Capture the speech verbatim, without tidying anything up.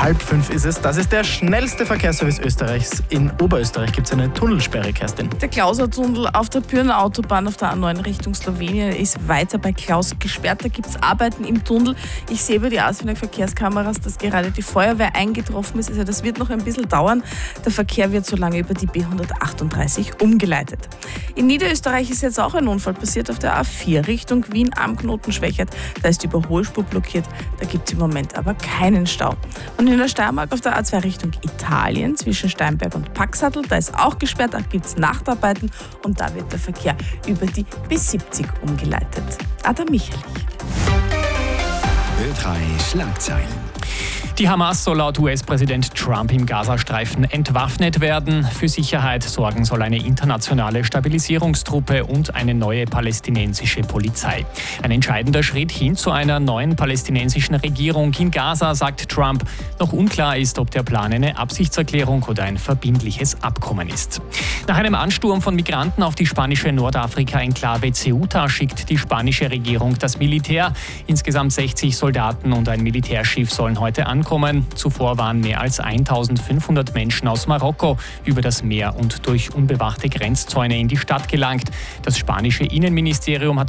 Halb fünf ist es. Das ist der schnellste Verkehrsservice Österreichs. In Oberösterreich gibt es eine Tunnelsperre, Kerstin. Der Klauser-Tunnel auf der Pürner Autobahn auf der A neun Richtung Slowenien ist weiter bei Klaus gesperrt. Da gibt es Arbeiten im Tunnel. Ich sehe über die auswendigen Verkehrskameras, dass gerade die Feuerwehr eingetroffen ist. Also das wird noch ein bisschen dauern. Der Verkehr wird so lange über die B hundertachtunddreißig umgeleitet. In Niederösterreich ist jetzt auch ein Unfall passiert auf der A vier Richtung Wien am Knoten Schwächert. Da ist die Überholspur blockiert. Da gibt es im Moment aber keinen Stau. Und in der Steiermark auf der A zwei Richtung Italien zwischen Steinberg und Paxatl, da ist auch gesperrt, da gibt es Nachtarbeiten und da wird der Verkehr über die B siebzig umgeleitet. Adam Michaelich. Ö drei Schlagzeilen. Die Hamas soll laut U S-Präsident Trump im Gazastreifen entwaffnet werden. Für Sicherheit sorgen soll eine internationale Stabilisierungstruppe und eine neue palästinensische Polizei. Ein entscheidender Schritt hin zu einer neuen palästinensischen Regierung in Gaza, sagt Trump. Noch unklar ist, ob der Plan eine Absichtserklärung oder ein verbindliches Abkommen ist. Nach einem Ansturm von Migranten auf die spanische Nordafrika-Enklave Ceuta schickt die spanische Regierung das Militär. Insgesamt sechzig Soldaten und ein Militärschiff sollen heute ankommen. Zuvor waren mehr als eintausendfünfhundert Menschen aus Marokko über das Meer und durch unbewachte Grenzzäune in die Stadt gelangt. Das spanische Innenministerium hat